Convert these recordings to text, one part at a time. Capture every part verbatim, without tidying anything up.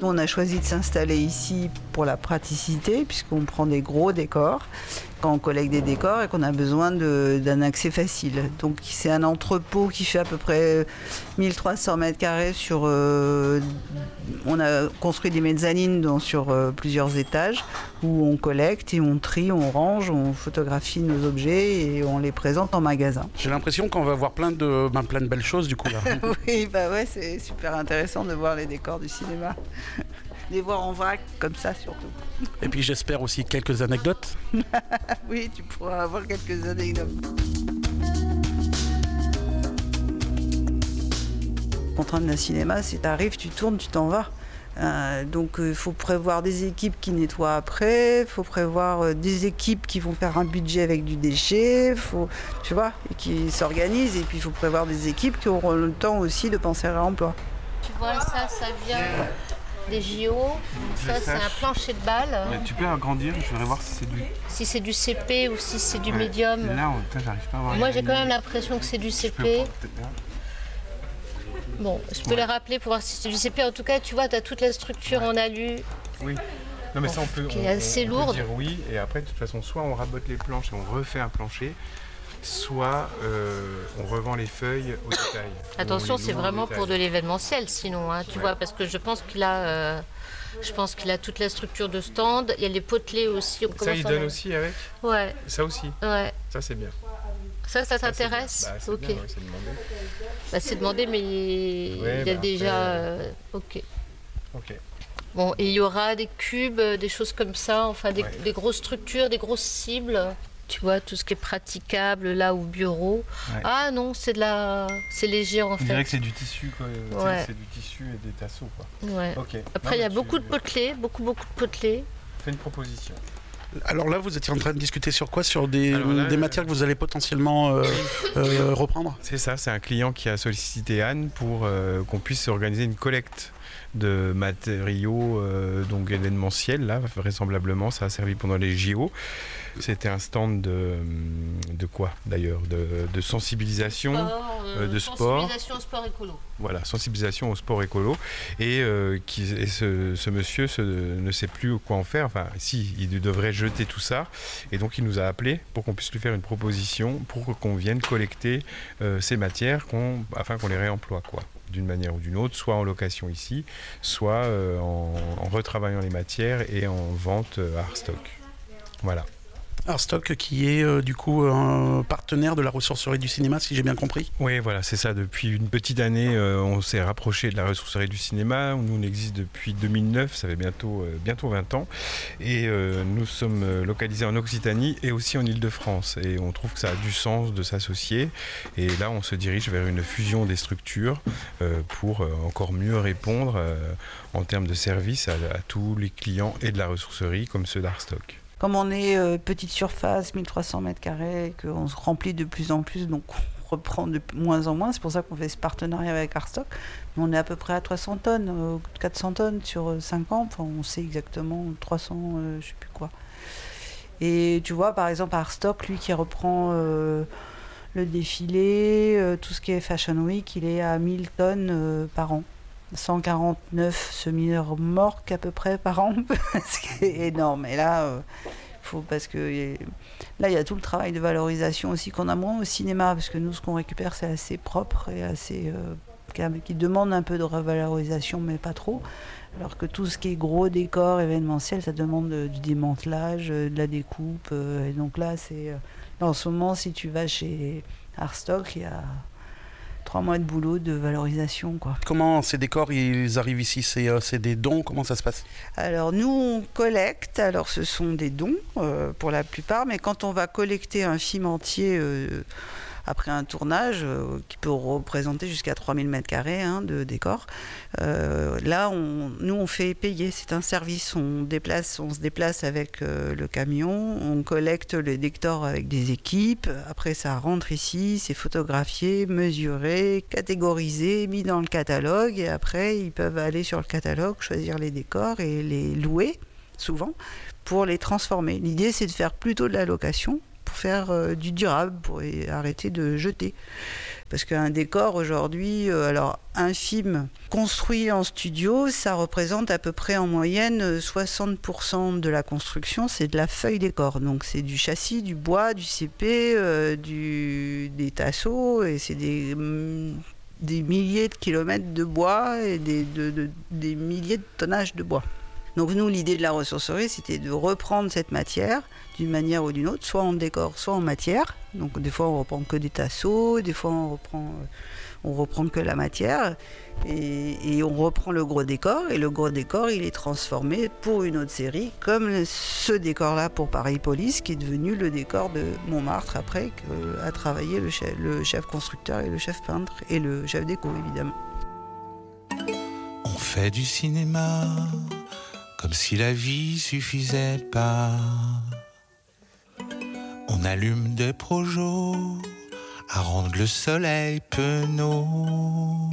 Nous, on a choisi de s'installer ici pour la praticité, puisqu'on prend des gros décors quand on collecte des décors et qu'on a besoin de, d'un accès facile. Donc c'est un entrepôt qui fait à peu près mille trois cents mètres carrés sur... Euh, on a construit des mezzanines dans, sur euh, plusieurs étages où on collecte et on trie, on range, on photographie nos objets et on les présente en magasin. J'ai l'impression qu'on va voir plein de, ben, plein de belles choses du coup là. Oui, bah ouais, c'est super intéressant de voir les décors du cinéma. Les voir en vrac, comme ça surtout. Et puis j'espère aussi quelques anecdotes. Oui, tu pourras avoir quelques anecdotes. La contrainte d'un cinéma, c'est t'arrives, tu tournes, tu t'en vas. Euh, donc il euh, faut prévoir des équipes qui nettoient après, il faut prévoir euh, des équipes qui vont faire un budget avec du déchet, faut, tu vois, et qui s'organisent. Et puis il faut prévoir des équipes qui auront le temps aussi de penser à l'emploi. Tu vois, ça, ça vient des J O. Ça, c'est un plancher de balle. Mais tu peux agrandir, je voudrais voir si c'est du... Si c'est du C P ou si c'est du ouais. médium. Là, on... Putain, j'arrive pas à voir. Moi, j'ai quand même l'impression que c'est du C P. Bon, je peux ouais. les rappeler pour voir si c'est du C P. En tout cas, tu vois, tu as toute la structure ouais. en alu. Oui. Non, mais bon, ça, on peut, qui on, est assez on lourde. peut dire oui. Et après, de toute façon, soit on rabote les planches et on refait un plancher, soit euh, on revend les feuilles au détail. Attention, c'est vraiment pour de l'événementiel, sinon, hein, tu ouais. vois, parce que je pense qu'il a, euh, je pense qu'il a toute la structure de stand. Il y a les potelets aussi. On ça, il donne aussi avec. Ouais. Ça aussi. Ouais. Ça, c'est bien. Ça, ça t'intéresse? Bah, c'est ok. Bien, ouais, c'est demandé. Bah, c'est demandé, mais il, ouais, il y a bah, déjà. Euh... Ok. Ok. Bon, et il y aura des cubes, des choses comme ça, enfin des, ouais. des grosses structures, des grosses cibles. Tu vois, tout ce qui est praticable là au bureau. Ouais. Ah non, c'est de la, c'est léger en On fait. On dirait que c'est du tissu quoi. Ouais. C'est du tissu et des tasseaux quoi. Ouais. Ok. Après, il y a tu... beaucoup de potelets, beaucoup beaucoup de potelets. Fais une proposition. Alors là, vous étiez en train de discuter sur quoi? Sur des, là, des matières que vous allez potentiellement euh, euh, reprendre? C'est ça, c'est un client qui a sollicité Anne pour euh, qu'on puisse organiser une collecte de matériaux euh, donc événementiels. Là, vraisemblablement, ça a servi pendant les J O. C'était un stand de, de quoi d'ailleurs de, de sensibilisation, sport, euh, de sport. Sensibilisation au sport écolo. Voilà, sensibilisation au sport écolo. Et, euh, qui, et ce, ce monsieur ce, ne sait plus quoi en faire. Enfin, si, il devrait jeter tout ça. Et donc, il nous a appelé pour qu'on puisse lui faire une proposition pour qu'on vienne collecter euh, ces matières qu'on, afin qu'on les réemploie, quoi, d'une manière ou d'une autre, soit en location ici, soit euh, en, en retravaillant les matières et en vente euh, à Arstock. Voilà. Arstock qui est euh, du coup un partenaire de la ressourcerie du cinéma, si j'ai bien compris. Oui, voilà, c'est ça. Depuis une petite année, euh, on s'est rapproché de la ressourcerie du cinéma. Nous, on existe depuis deux mille neuf, ça fait bientôt, euh, bientôt vingt ans. Et euh, nous sommes localisés en Occitanie et aussi en Île-de-France. Et on trouve que ça a du sens de s'associer. Et là, on se dirige vers une fusion des structures euh, pour euh, encore mieux répondre euh, en termes de services à, à tous les clients et de la ressourcerie comme ceux d'Arstock. Comme on est euh, petite surface, mille trois cents mètres carrés, qu'on se remplit de plus en plus, donc on reprend de moins en moins. C'est pour ça qu'on fait ce partenariat avec Arstock. Mais on est à peu près à trois cents tonnes, euh, quatre cents tonnes sur cinq ans. Enfin, on sait exactement trois cents, euh, je sais plus quoi. Et tu vois, par exemple, Arstock, lui qui reprend euh, le défilé, euh, tout ce qui est Fashion Week, il est à mille tonnes euh, par an. cent quarante-neuf semi-remorques à peu près par an, ce qui est énorme. Et là, euh, faut, parce que là, il y a tout le travail de valorisation aussi qu'on a moins au cinéma, parce que nous, ce qu'on récupère, c'est assez propre et assez euh, qui demande un peu de revalorisation, mais pas trop. Alors que tout ce qui est gros décor événementiel, ça demande de, du démantelage, de la découpe. Euh, et donc là, c'est euh, en ce moment, si tu vas chez Arstock, il y a trois mois de boulot de valorisation, quoi. Comment ces décors ils arrivent ici? C'est, euh, c'est des dons? Comment ça se passe? Alors nous on collecte, alors ce sont des dons euh, pour la plupart, mais quand on va collecter un film entier euh, après un tournage euh, qui peut représenter jusqu'à trois mille mètres carrés hein, de décor, euh, là on, nous on fait payer, c'est un service, on, déplace, on se déplace avec euh, le camion, on collecte les décors avec des équipes, après ça rentre ici, c'est photographié, mesuré, catégorisé, mis dans le catalogue et après ils peuvent aller sur le catalogue, choisir les décors et les louer souvent pour les transformer. L'idée c'est de faire plutôt de la location, faire euh, du durable, pour arrêter de jeter. Parce qu'un décor aujourd'hui, euh, alors un film construit en studio, ça représente à peu près en moyenne soixante pour cent de la construction, c'est de la feuille décor. Donc c'est du châssis, du bois, du C P, euh, du, des tasseaux, et c'est des, mm, des milliers de kilomètres de bois et des, de, de, des milliers de tonnages de bois. Donc nous, l'idée de la ressourcerie, c'était de reprendre cette matière d'une manière ou d'une autre, soit en décor, soit en matière. Donc des fois, on reprend que des tasseaux, des fois, on reprend, on reprend que la matière, et, et on reprend le gros décor, et le gros décor, il est transformé pour une autre série, comme ce décor-là pour Paris Police, qui est devenu le décor de Montmartre après, qu'a travaillé le chef, le chef constructeur et le chef peintre, et le chef déco, évidemment. On fait du cinéma comme si la vie suffisait pas. On allume des projos à rendre le soleil penaud.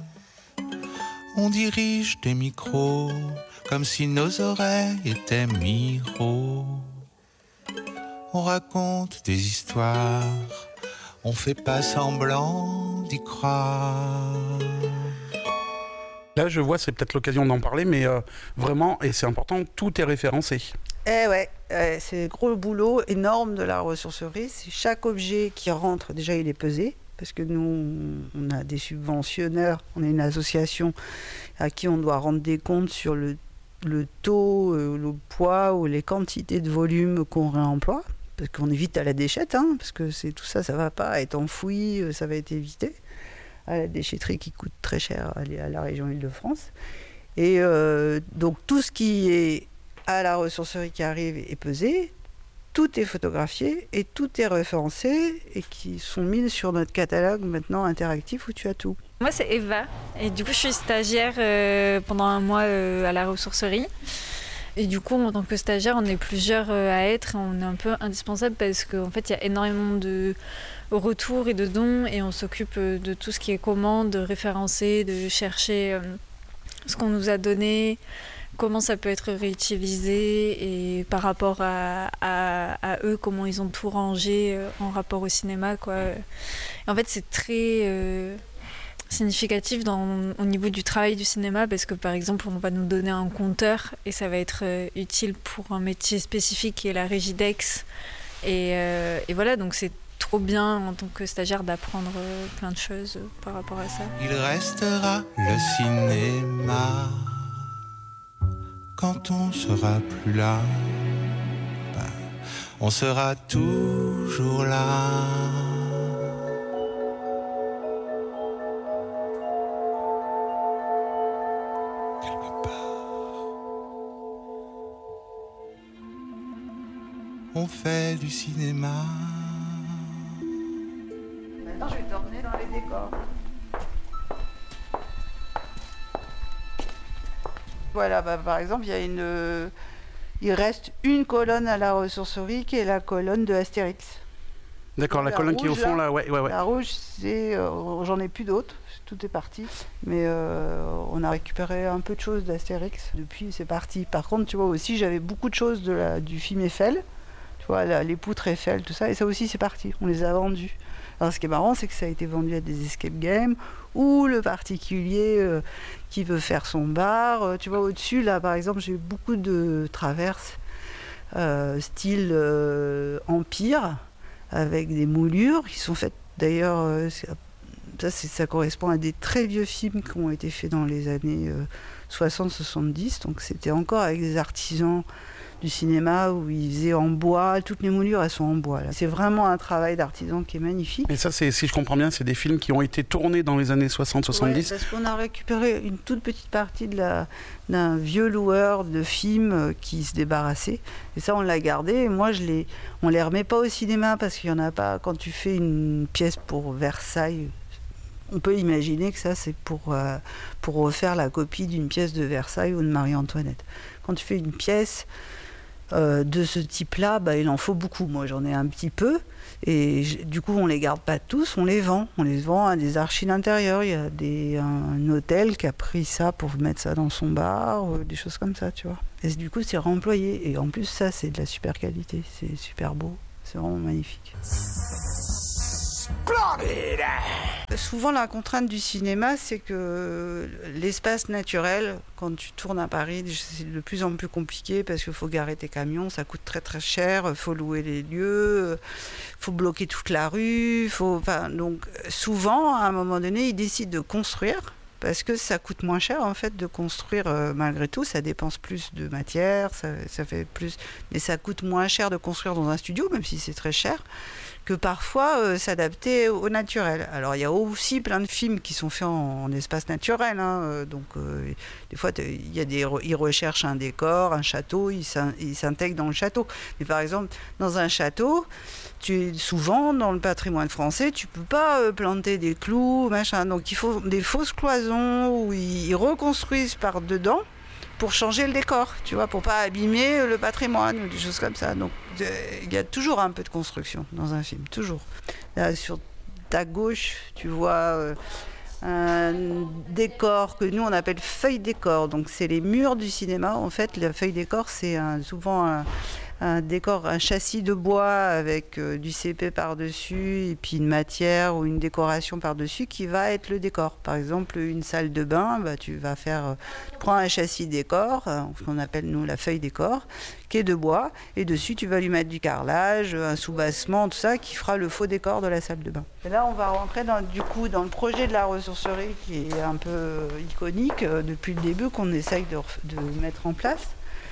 On dirige des micros comme si nos oreilles étaient miroirs. On raconte des histoires, on fait pas semblant d'y croire. Là, je vois, c'est peut-être l'occasion d'en parler, mais euh, vraiment, et c'est important, tout est référencé. Eh ouais, euh, c'est gros boulot énorme de la ressourcerie. C'est chaque objet qui rentre, déjà il est pesé, parce que nous, on a des subventionneurs, on est une association à qui on doit rendre des comptes sur le, le taux, euh, le poids ou les quantités de volume qu'on réemploie, parce qu'on évite à la déchette, hein, parce que c'est, tout ça, ça va pas être enfoui, ça va être évité. À la déchetterie qui coûte très cher à la région Île-de-France. Et euh, donc tout ce qui est à la ressourcerie qui arrive est pesé, tout est photographié et tout est référencé et qui sont mis sur notre catalogue maintenant interactif où tu as tout. Moi c'est Eva et du coup je suis stagiaire euh, pendant un mois euh, à la ressourcerie. Et du coup, en tant que stagiaire, on est plusieurs à être, on est un peu indispensable parce qu'en fait, il y a énormément de retours et de dons et on s'occupe de tout ce qui est commande, de référencer, de chercher ce qu'on nous a donné, comment ça peut être réutilisé et par rapport à, à, à eux, comment ils ont tout rangé en rapport au cinéma, quoi. Et en fait, c'est très... Euh, significatif dans, au niveau du travail du cinéma parce que par exemple on va nous donner un compteur et ça va être euh, utile pour un métier spécifique qui est la régie d'ex et, euh, et voilà donc c'est trop bien en tant que stagiaire d'apprendre euh, plein de choses euh, par rapport à ça. Il restera le cinéma quand on sera plus là, ben, on sera toujours là. On fait du cinéma. Maintenant, je vais t'emmener dans les décors. Voilà, bah, par exemple, il y a une, euh, il reste une colonne à la ressourcerie qui est la colonne de Astérix. D'accord, la, la colonne rouge, qui est au fond là, là ouais, ouais, ouais. La rouge, c'est, euh, j'en ai plus d'autres, tout est parti. Mais euh, on a récupéré un peu de choses d'Astérix depuis, c'est parti. Par contre, tu vois aussi, j'avais beaucoup de choses de la, du film Eiffel. Voilà, les poutres Eiffel, tout ça, et ça aussi c'est parti, on les a vendus. Alors ce qui est marrant, c'est que ça a été vendu à des escape games, ou le particulier euh, qui veut faire son bar. Euh, tu vois, au-dessus, là, par exemple, j'ai eu beaucoup de traverses, euh, style euh, Empire, avec des moulures qui sont faites, d'ailleurs, euh, ça, c'est, ça correspond à des très vieux films qui ont été faits dans les années euh, soixante soixante-dix, donc c'était encore avec des artisans du cinéma où ils faisaient en bois, toutes les moulures elles sont en bois là. C'est vraiment un travail d'artisan qui est magnifique. Et ça, c'est, si je comprends bien, c'est des films qui ont été tournés dans les années soixante soixante-dix. Ouais, parce qu'on a récupéré une toute petite partie de la, d'un vieux loueur de films qui se débarrassait et ça on l'a gardé et moi je les, on les remet pas au cinéma parce qu'il y en a pas. Quand tu fais une pièce pour Versailles, on peut imaginer que ça c'est pour, euh, pour refaire la copie d'une pièce de Versailles ou de Marie-Antoinette. Quand tu fais une pièce Euh, de ce type-là, bah, il en faut beaucoup. Moi, j'en ai un petit peu. Et j- du coup, on les garde pas tous, on les vend. On les vend à des archives d'intérieur. Il y a des, un, un hôtel qui a pris ça pour mettre ça dans son bar, euh, des choses comme ça, tu vois. Et du coup, c'est réemployé. Et en plus, ça, c'est de la super qualité. C'est super beau. C'est vraiment magnifique. Souvent, la contrainte du cinéma, c'est que l'espace naturel, quand tu tournes à Paris, c'est de plus en plus compliqué parce qu'il faut garer tes camions, ça coûte très très cher, il faut louer les lieux, il faut bloquer toute la rue. Faut, enfin, donc, souvent, à un moment donné, ils décident de construire parce que ça coûte moins cher en fait de construire euh, malgré tout, ça dépense plus de matière, ça, ça fait plus, mais ça coûte moins cher de construire dans un studio, même si c'est très cher, que parfois euh, s'adapter au naturel. Alors il y a aussi plein de films qui sont faits en, en espace naturel, hein, euh, donc euh, des fois il y a des, ils recherchent un décor, un château, ils s'intègrent dans le château. Mais par exemple dans un château, tu, souvent dans le patrimoine français, tu peux pas euh, planter des clous, machin. Donc il faut des fausses cloisons où ils, ils reconstruisent par dedans pour changer le décor, tu vois, pour pas abîmer le patrimoine ou des choses comme ça. Donc il y a toujours un peu de construction dans un film, toujours. Là, sur ta gauche, tu vois euh, un décor que nous on appelle feuille décor. Donc c'est les murs du cinéma. En fait, la feuille décor, c'est un, souvent un un décor, un châssis de bois avec euh, du C P par-dessus et puis une matière ou une décoration par-dessus qui va être le décor. Par exemple, une salle de bain, bah, tu vas faire, euh, tu prends un châssis décor, euh, ce qu'on appelle nous la feuille décor, qui est de bois, et dessus tu vas lui mettre du carrelage, un soubassement, tout ça, qui fera le faux décor de la salle de bain. Et là, on va rentrer dans, du coup dans le projet de la ressourcerie qui est un peu iconique euh, depuis le début, qu'on essaye de, de mettre en place.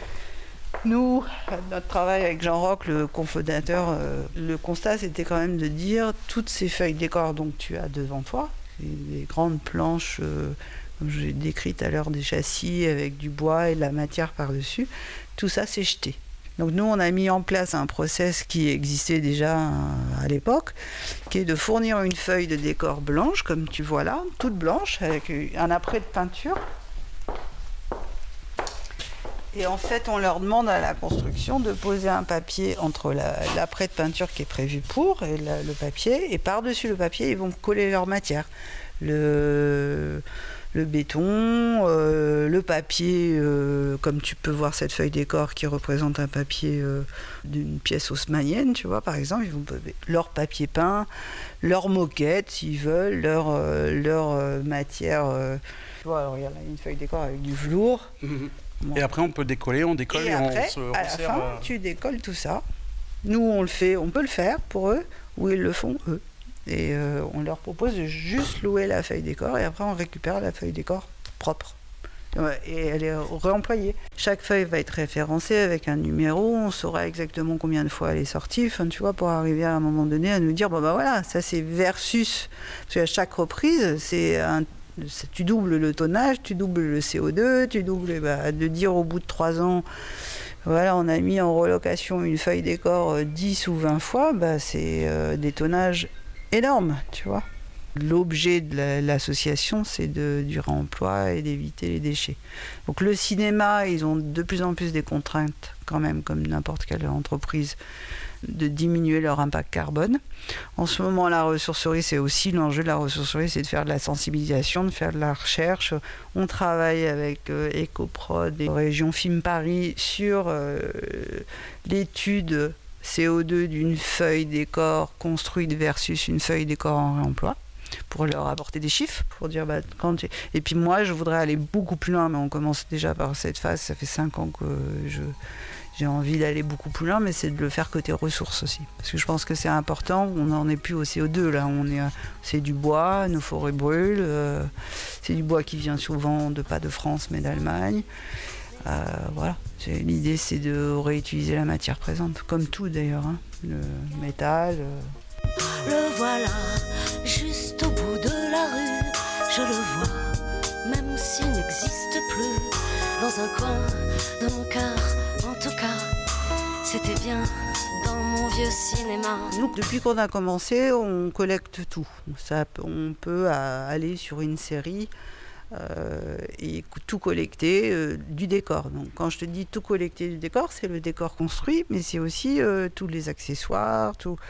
Nous, notre travail avec Jean Roch, le cofondateur, euh, le constat c'était quand même de dire toutes ces feuilles décor dont tu as devant toi, des grandes planches, euh, comme j'ai décrit tout à l'heure, des châssis avec du bois et de la matière par-dessus, tout ça c'est jeté. Donc nous on a mis en place un process qui existait déjà à l'époque, qui est de fournir une feuille de décor blanche, comme tu vois là, toute blanche, avec un après de peinture. Et en fait, on leur demande à la construction de poser un papier entre la, l'après de peinture qui est prévu pour et la, le papier. Et par-dessus le papier, ils vont coller leur matière. Le, le béton, euh, le papier, euh, comme tu peux voir cette feuille décor qui représente un papier euh, d'une pièce haussmannienne, tu vois, par exemple. Ils vont poser leur papier peint, leur moquette, s'ils veulent, leur, euh, leur euh, matière. Euh, tu vois, alors regarde, il y a une feuille décor avec du velours. Mmh. Bon. Et après, on peut décoller, on décolle et, et après, on se à resserre. la fin, euh... tu décolles tout ça. Nous, on le fait, on peut le faire pour eux, ou ils le font eux. Et euh, on leur propose de juste louer la feuille décor, et après, on récupère la feuille décor propre. Et elle est réemployée. Chaque feuille va être référencée avec un numéro, on saura exactement combien de fois elle est sortie, enfin, tu vois, pour arriver à un moment donné à nous dire, bon ben voilà, ça c'est versus. Parce qu'à chaque reprise, c'est un tu doubles le tonnage, tu doubles le C O deux, tu doubles, bah, de dire au bout de trois ans, voilà, on a mis en relocation une feuille décor dix ou vingt fois, bah, c'est euh, des tonnages énormes, tu vois. L'objet de la, l'association, c'est de, du réemploi et d'éviter les déchets. Donc le cinéma, ils ont de plus en plus des contraintes, quand même, comme n'importe quelle entreprise, de diminuer leur impact carbone. En ce moment, la ressourcerie, c'est aussi l'enjeu de la ressourcerie, c'est de faire de la sensibilisation, de faire de la recherche. On travaille avec euh, Ecoprod et Région Film Paris sur euh, l'étude C O deux d'une feuille décor construite versus une feuille décor en réemploi, pour leur apporter des chiffres, pour dire bah, quand tu... Et puis moi, je voudrais aller beaucoup plus loin, mais on commence déjà par cette phase, ça fait cinq ans que je... J'ai envie d'aller beaucoup plus loin, mais c'est de le faire côté ressources aussi. Parce que je pense que c'est important, on n'en est plus au C O deux, là. On est, c'est du bois, nos forêts brûlent, euh, c'est du bois qui vient souvent de pas de France, mais d'Allemagne. Euh, voilà, c'est, l'idée c'est de réutiliser la matière présente, comme tout d'ailleurs, hein. Le métal. Euh... Le voilà, juste au bout de la rue, je le vois, même s'il n'existe plus, dans un coin de mon cœur. En tout cas, c'était bien dans mon vieux cinéma. Nous, depuis qu'on a commencé, on collecte tout. Ça, on peut aller sur une série euh, et tout collecter euh, du décor. Donc, quand je te dis tout collecter du décor, c'est le décor construit, mais c'est aussi euh, tous les accessoires, tout,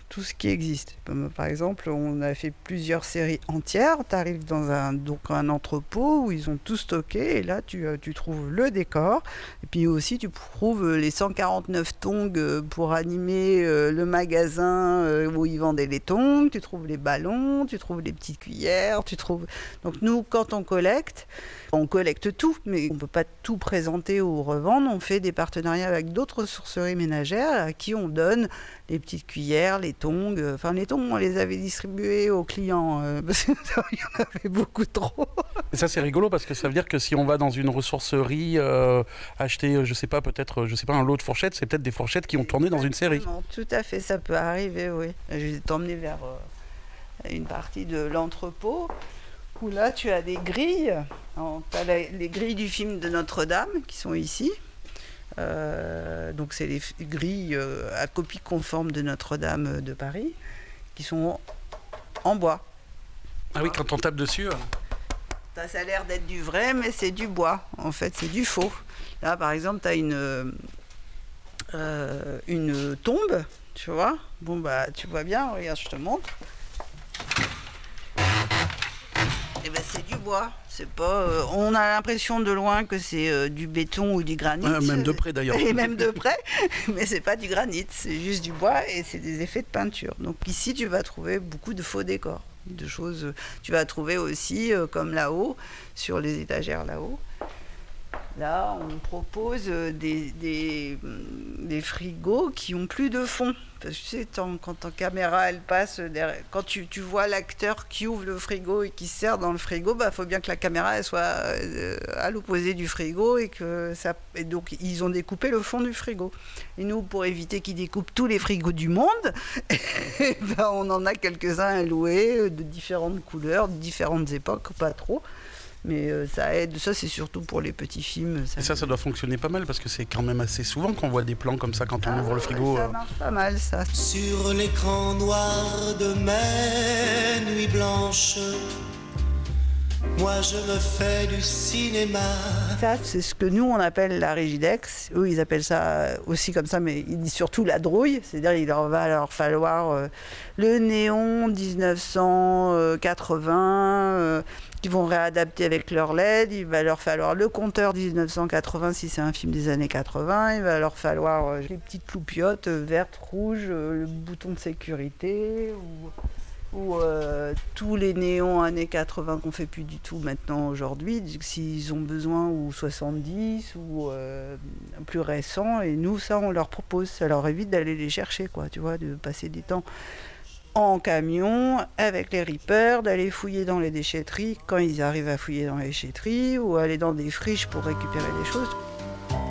tout ce qui existe. Par exemple, on a fait plusieurs séries entières. Tu arrives dans un, donc un entrepôt où ils ont tout stocké et là tu, tu trouves le décor. Et puis aussi tu trouves les cent quarante-neuf tongs pour animer le magasin où ils vendaient les tongs. Tu trouves les ballons, tu trouves les petites cuillères. Tu trouves... Donc nous, quand on collecte, on collecte tout, mais on ne peut pas tout présenter ou revendre. On fait des partenariats avec d'autres ressourceries ménagères à qui on donne les petites cuillères, les tongs. Enfin, les tongs, on les avait distribués aux clients euh, parce qu'il y en avait beaucoup trop. Et ça, c'est rigolo parce que ça veut dire que si on va dans une ressourcerie euh, acheter, je sais pas, peut-être, je sais pas, un lot de fourchettes, c'est peut-être des fourchettes qui ont tourné dans une série. Tout à fait, ça peut arriver, oui. Je vais t'emmener vers euh, une partie de l'entrepôt où là, tu as des grilles. Tu as les grilles du film de Notre-Dame qui sont ici. Euh, donc c'est les grilles euh, à copie conforme de Notre-Dame de Paris qui sont en bois. Ah oui, quand on tape dessus. Euh... Ça a l'air d'être du vrai, mais c'est du bois. En fait, c'est du faux. Là, par exemple, tu as une, euh, une tombe, tu vois. Bon, bah, tu vois bien, regarde, je te montre. Et ben, c'est du bois. C'est pas, euh, on a l'impression de loin que c'est euh, du béton ou du granit. Ouais, même de près d'ailleurs. Et même de près, mais c'est pas du granit, c'est juste du bois et c'est des effets de peinture. Donc ici, tu vas trouver beaucoup de faux décors, de choses. Tu vas trouver aussi, euh, comme là-haut, sur les étagères là-haut. Là, on propose des, des, des frigos qui ont plus de fond. Parce que tu sais, tant, quand ta caméra elle passe derrière, quand tu, tu vois l'acteur qui ouvre le frigo et qui se sert dans le frigo, bah faut bien que la caméra elle soit euh, à l'opposé du frigo et que ça. Et donc ils ont découpé le fond du frigo. Et nous, pour éviter qu'ils découpent tous les frigos du monde, et ben, on en a quelques-uns à louer de différentes couleurs, de différentes époques, pas trop. Mais euh, ça aide, ça c'est surtout pour les petits films. Ça et ça, ça doit fonctionner pas mal parce que c'est quand même assez souvent qu'on voit des plans comme ça quand on ah, ouvre le frigo. Ouais, ça marche pas mal ça. Sur l'écran noir de mes nuits blanches, moi je me fais du cinéma. Ça, c'est ce que nous on appelle la Rigidex. Eux ils appellent ça aussi comme ça, mais ils disent surtout la drouille. C'est-à-dire il leur va leur falloir euh, le néon dix-neuf cent quatre-vingts. Euh, Ils vont réadapter avec leur L E D, il va leur falloir le compteur dix-neuf cent quatre-vingts si c'est un film des années quatre-vingts, il va leur falloir euh, les petites loupiottes euh, vertes, rouges, euh, le bouton de sécurité ou, ou euh, tous les néons années quatre-vingts qu'on fait plus du tout maintenant aujourd'hui, s'ils ont besoin ou soixante-dix ou euh, plus récents, et nous ça on leur propose, ça leur évite d'aller les chercher quoi, tu vois, de passer des temps en camion avec les rippers, d'aller fouiller dans les déchetteries quand ils arrivent à fouiller dans les déchetteries ou aller dans des friches pour récupérer des choses.